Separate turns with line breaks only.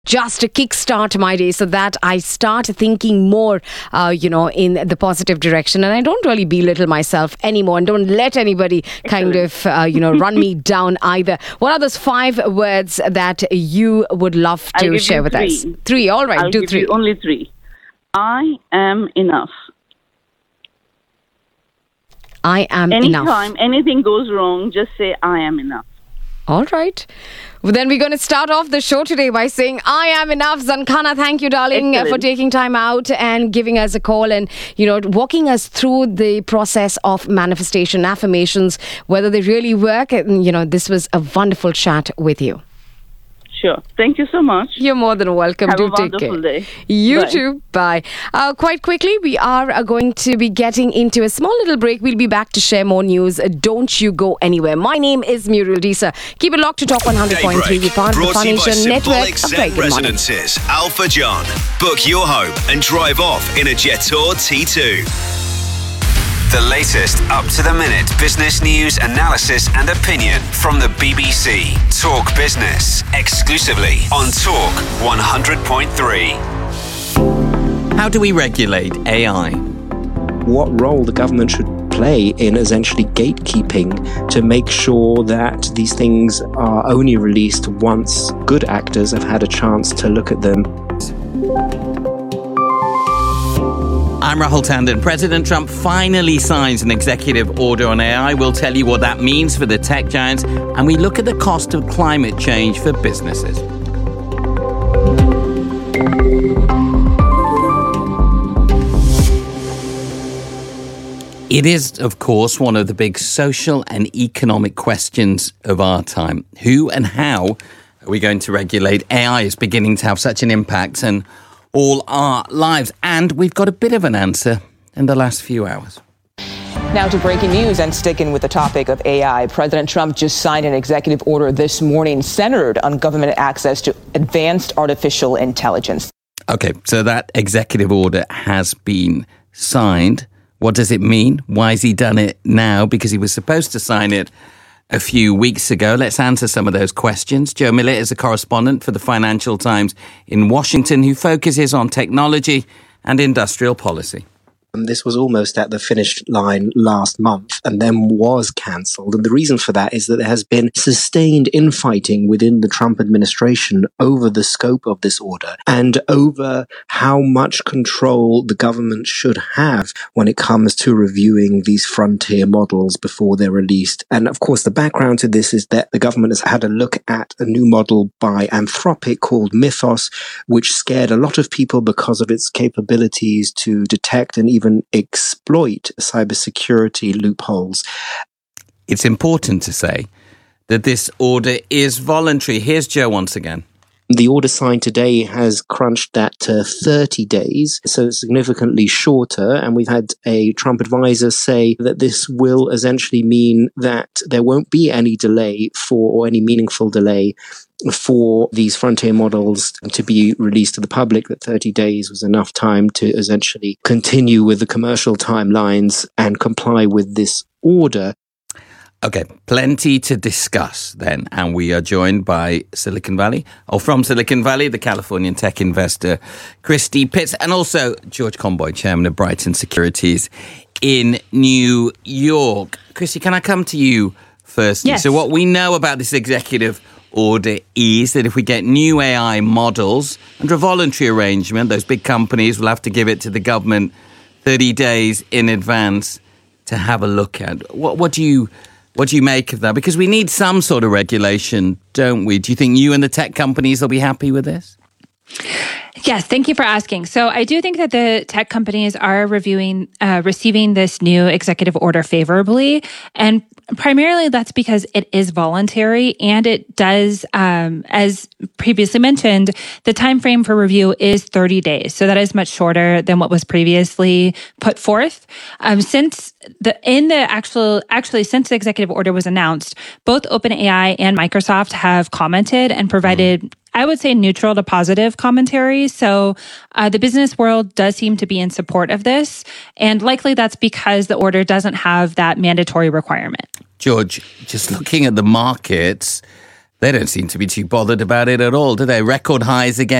just to kickstart my day so that I start thinking more, in the positive direction. And I don't really belittle myself anymore and don't let anybody kind of, run me down either. What are those 5 words that you would love to share with us? 3. All right,
I'll
do
give
3.
You only 3. I am enough.
I am enough.
Anytime anything goes wrong, just say, I am enough.
All right. Well, then we're going to start off the show today by saying, I am enough. Zankana, thank you, darling, for taking time out and giving us a call and, walking us through the process of manifestation, affirmations, whether they really work. And, this was a wonderful chat with you.
Sure. Thank you so much.
You're more than welcome.
Have
Do
a
take
wonderful
care.
day.
You
Bye.
too. Bye. Quite quickly, we are going to be getting into a small little break. We'll be back to share more news. Don't you go anywhere. My name is Muriel Disa. Keep it locked to Top 100.3. You're part of the Fun Nation Network. A very good morning.
Residences, Alpha John. Book your home and drive off in a Jetour T2. The latest up-to-the-minute business news, analysis and opinion from the BBC. Talk Business, exclusively on Talk 100.3.
How do we regulate AI?
What role the government should play in essentially gatekeeping to make sure that these things are only released once good actors have had a chance to look at them.
I'm Rahul Tandon. President Trump finally signs an executive order on AI. We'll tell you what that means for the tech giants, and we look at the cost of climate change for businesses. It is, of course, one of the big social and economic questions of our time. Who and how are we going to regulate? AI is beginning to have such an impact on all our lives, and we've got a bit of an answer in the last few hours.
Now to breaking news and sticking with the topic of AI. President Trump just signed an executive order this morning centered on government access to advanced artificial intelligence.
Okay, so that executive order has been signed. What does it mean? Why has he done it now? Because he was supposed to sign it a few weeks ago. Let's answer some of those questions. Joe Millett is a correspondent for the Financial Times in Washington who focuses on technology and industrial policy.
This was almost at the finish line last month and then was cancelled. And the reason for that is that there has been sustained infighting within the Trump administration over the scope of this order and over how much control the government should have when it comes to reviewing these frontier models before they're released. And of course, the background to this is that the government has had a look at a new model by Anthropic called Mythos, which scared a lot of people because of its capabilities to detect and even exploit cybersecurity loopholes.
It's important to say that this order is voluntary. Here's Joe once again.
The order signed today has crunched that to 30 days, so significantly shorter. And we've had a Trump advisor say that this will essentially mean that there won't be any delay or any meaningful delay for these frontier models to be released to the public, that 30 days was enough time to essentially continue with the commercial timelines and comply with this order.
Okay, plenty to discuss then. And we are joined by from Silicon Valley, the Californian tech investor, Christy Pitts, and also George Comboy, chairman of Brighton Securities in New York. Christy, can I come to you first?
Yes.
So what we know about this executive order is that if we get new AI models under a voluntary arrangement, those big companies will have to give it to the government 30 days in advance to have a look at. What do you make of that? Because we need some sort of regulation, don't we? Do you think you and the tech companies will be happy with this?
Yes, thank you for asking. So I do think that the tech companies are receiving this new executive order favorably. And primarily that's because it is voluntary and it does, as previously mentioned, the time frame for review is 30 days. So that is much shorter than what was previously put forth. Since the executive order was announced, both OpenAI and Microsoft have commented and provided I would say neutral to positive commentary. So the business world does seem to be in support of this. And likely that's because the order doesn't have that mandatory requirement.
George, just looking at the markets, They don't seem to be too bothered about it at all, do they? Record highs again.